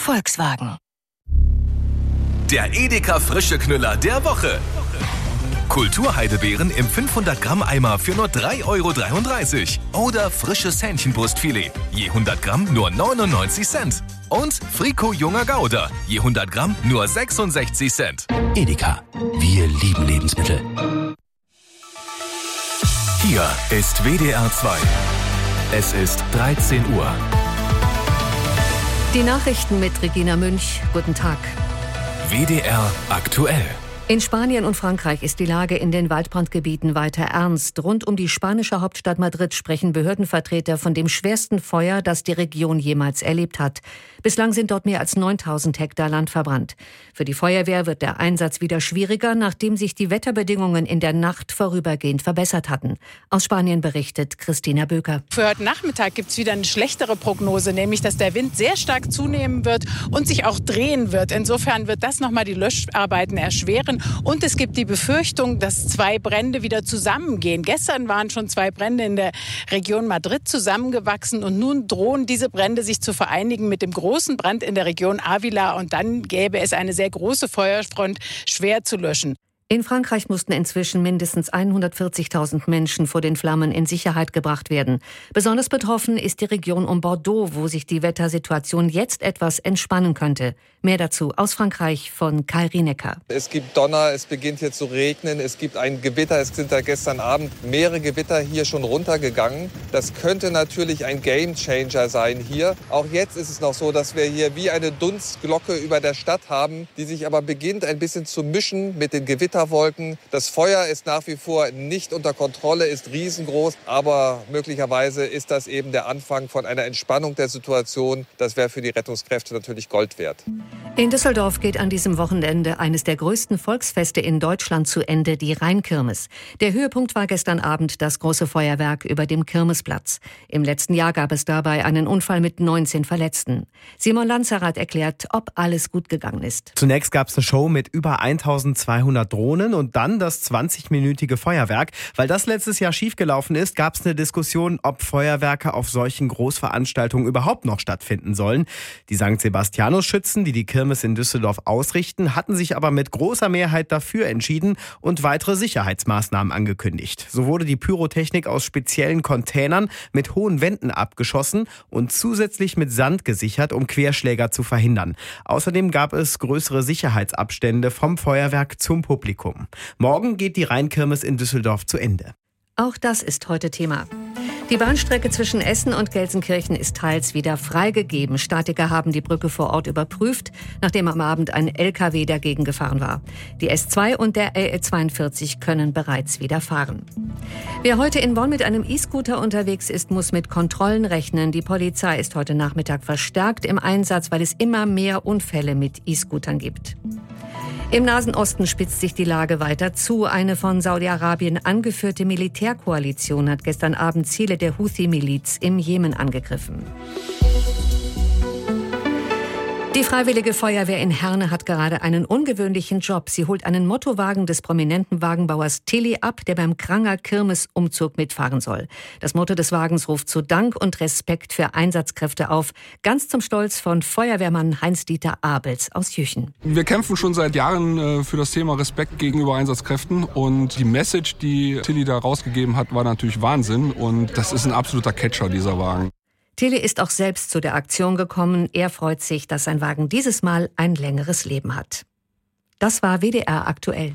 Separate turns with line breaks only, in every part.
Volkswagen.
Der Edeka frische Knüller der Woche. Kulturheidebeeren im 500 Gramm Eimer für nur 3,33 € oder frisches Hähnchenbrustfilet, je 100 Gramm nur 99 Cent. Und Frico junger Gouda, je 100 Gramm nur 66 Cent.
Edeka, wir lieben Lebensmittel.
Hier ist WDR 2. Es ist 13 Uhr.
Die Nachrichten mit Regina Münch. Guten Tag.
WDR aktuell.
In Spanien und Frankreich ist die Lage in den Waldbrandgebieten weiter ernst. Rund um die spanische Hauptstadt Madrid sprechen Behördenvertreter von dem schwersten Feuer, das die Region jemals erlebt hat. Bislang sind dort mehr als 9000 Hektar Land verbrannt. Für die Feuerwehr wird der Einsatz wieder schwieriger, nachdem sich die Wetterbedingungen in der Nacht vorübergehend verbessert hatten. Aus Spanien berichtet Christina Böker.
Für heute Nachmittag gibt es wieder eine schlechtere Prognose, nämlich dass der Wind sehr stark zunehmen wird und sich auch drehen wird. Insofern wird das nochmal die Löscharbeiten erschweren. Und es gibt die Befürchtung, dass 2 Brände wieder zusammengehen. Gestern waren schon 2 Brände in der Region Madrid zusammengewachsen und nun drohen diese Brände sich zu vereinigen mit dem großen Brand in der Region Ávila und dann gäbe es eine sehr große Feuerfront, schwer zu löschen.
In Frankreich mussten inzwischen mindestens 140.000 Menschen vor den Flammen in Sicherheit gebracht werden. Besonders betroffen ist die Region um Bordeaux, wo sich die Wettersituation jetzt etwas entspannen könnte. Mehr dazu aus Frankreich von Kai Rienecker.
Es gibt Donner, es beginnt hier zu regnen, es gibt ein Gewitter. Es sind da gestern Abend mehrere Gewitter hier schon runtergegangen. Das könnte natürlich ein Gamechanger sein hier. Auch jetzt ist es noch so, dass wir hier wie eine Dunstglocke über der Stadt haben, die sich aber beginnt ein bisschen zu mischen mit den Gewitterwolken. Das Feuer ist nach wie vor nicht unter Kontrolle, ist riesengroß, aber möglicherweise ist das eben der Anfang von einer Entspannung der Situation. Das wäre für die Rettungskräfte natürlich Gold wert.
In Düsseldorf geht an diesem Wochenende eines der größten Volksfeste in Deutschland zu Ende, die Rheinkirmes. Der Höhepunkt war gestern Abend das große Feuerwerk über dem Kirmesplatz. Im letzten Jahr gab es dabei einen Unfall mit 19 Verletzten. Simon Lanzerath erklärt, ob alles gut gegangen ist.
Zunächst gab es eine Show mit über 1200 Drohnen und dann das 20-minütige Feuerwerk. Weil das letztes Jahr schiefgelaufen ist, gab es eine Diskussion, ob Feuerwerke auf solchen Großveranstaltungen überhaupt noch stattfinden sollen. Die St. Sebastianus-Schützen, die Kirmes in Düsseldorf ausrichten, hatten sich aber mit großer Mehrheit dafür entschieden und weitere Sicherheitsmaßnahmen angekündigt. So wurde die Pyrotechnik aus speziellen Containern mit hohen Wänden abgeschossen und zusätzlich mit Sand gesichert, um Querschläger zu verhindern. Außerdem gab es größere Sicherheitsabstände vom Feuerwerk zum Publikum. Morgen geht die Rheinkirmes in Düsseldorf zu Ende.
Auch das ist heute Thema. Die Bahnstrecke zwischen Essen und Gelsenkirchen ist teils wieder freigegeben. Statiker haben die Brücke vor Ort überprüft, nachdem am Abend ein LKW dagegen gefahren war. Die S2 und der RE42 können bereits wieder fahren. Wer heute in Bonn mit einem E-Scooter unterwegs ist, muss mit Kontrollen rechnen. Die Polizei ist heute Nachmittag verstärkt im Einsatz, weil es immer mehr Unfälle mit E-Scootern gibt. Im Nahen Osten spitzt sich die Lage weiter zu. Eine von Saudi-Arabien angeführte Militärkoalition hat gestern Abend Ziele der Houthi-Miliz im Jemen angegriffen. Die Freiwillige Feuerwehr in Herne hat gerade einen ungewöhnlichen Job. Sie holt einen Mottowagen des prominenten Wagenbauers Tilly ab, der beim Kranger Kirmesumzug mitfahren soll. Das Motto des Wagens ruft zu Dank und Respekt für Einsatzkräfte auf. Ganz zum Stolz von Feuerwehrmann Heinz-Dieter Abels aus Jüchen.
Wir kämpfen schon seit Jahren für das Thema Respekt gegenüber Einsatzkräften. Und die Message, die Tilly da rausgegeben hat, war natürlich Wahnsinn. Und das ist ein absoluter Catcher, dieser Wagen.
Tilly ist auch selbst zu der Aktion gekommen. Er freut sich, dass sein Wagen dieses Mal ein längeres Leben hat. Das war WDR aktuell.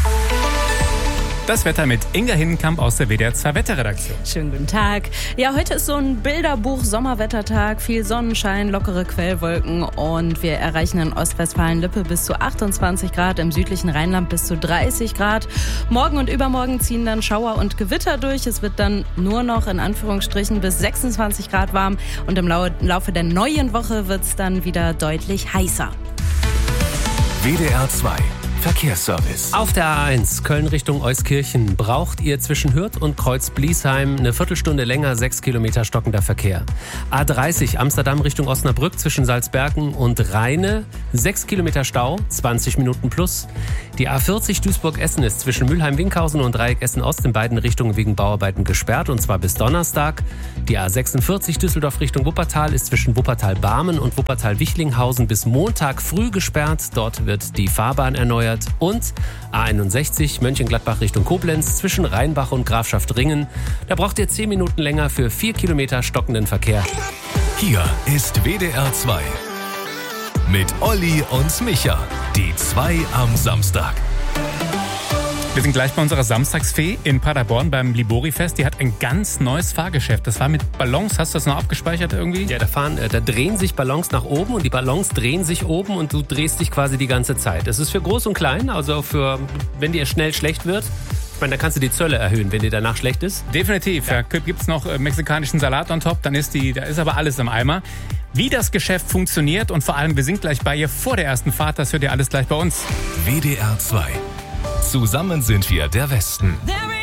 Das Wetter mit Inga Hinnenkamp aus der WDR 2 Wetterredaktion.
Schönen guten Tag. Ja, heute ist so ein Bilderbuch-Sommerwettertag. Viel Sonnenschein, lockere Quellwolken und wir erreichen in Ostwestfalen-Lippe bis zu 28 Grad, im südlichen Rheinland bis zu 30 Grad. Morgen und übermorgen ziehen dann Schauer und Gewitter durch. Es wird dann nur noch in Anführungsstrichen bis 26 Grad warm und im Laufe der neuen Woche wird es dann wieder deutlich heißer.
WDR 2. Verkehrsservice.
Auf der A1 Köln Richtung Euskirchen braucht ihr zwischen Hürth und Kreuz-Bliesheim eine Viertelstunde länger, 6 Kilometer stockender Verkehr. A30 Amsterdam Richtung Osnabrück zwischen Salzbergen und Rheine, 6 Kilometer Stau, 20 Minuten plus. Die A40 Duisburg-Essen ist zwischen Mülheim-Winkhausen und Dreieck Essen-Ost in beiden Richtungen wegen Bauarbeiten gesperrt, und zwar bis Donnerstag. Die A46 Düsseldorf Richtung Wuppertal ist zwischen Wuppertal-Barmen und Wuppertal-Wichlinghausen bis Montag früh gesperrt. Dort wird die Fahrbahn erneuert. Und A61 Mönchengladbach Richtung Koblenz zwischen Rheinbach und Grafschaft Ringen. Da braucht ihr 10 Minuten länger für 4 Kilometer stockenden Verkehr.
Hier ist WDR 2 mit Olli und Micha. Die 2 am Samstag.
Wir sind gleich bei unserer Samstagsfee in Paderborn beim Libori-Fest. Die hat ein ganz neues Fahrgeschäft. Das war mit Ballons. Hast du das noch abgespeichert irgendwie?
Ja, da drehen sich Ballons nach oben und die Ballons drehen sich oben und du drehst dich quasi die ganze Zeit. Das ist für groß und klein, also für, wenn dir schnell schlecht wird. Ich meine, da kannst du die Zölle erhöhen, wenn dir danach schlecht ist.
Definitiv. Ja. Da gibt's noch mexikanischen Salat on top, da ist aber alles im Eimer. Wie das Geschäft funktioniert und vor allem, wir sind gleich bei ihr vor der ersten Fahrt, das hört ihr alles gleich bei uns.
WDR 2. Zusammen sind wir der Westen.